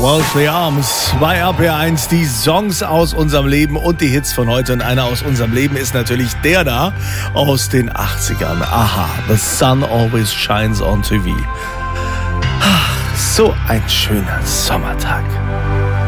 Wolfley Arms bei RPR1, die Songs aus unserem Leben und die Hits von heute. Und einer aus unserem Leben ist natürlich der da aus den 80ern. Aha, The Sun Always Shines on TV. Ach, so ein schöner Sommertag.